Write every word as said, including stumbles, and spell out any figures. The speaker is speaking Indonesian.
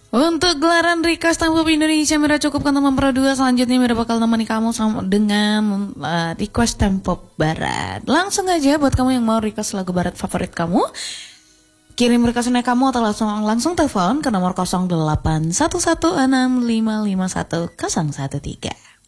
Untuk gelaran request Tempo Indonesia, Mira cukupkan teman Pro dua. Selanjutnya Mira bakal nemani kamu sama dengan uh, request Tempo Barat. Langsung aja buat kamu yang mau request lagu barat favorit kamu, kirim requestnya kamu atau langsung langsung telepon ke nomor nol delapan satu satu enam lima lima satu nol satu tiga.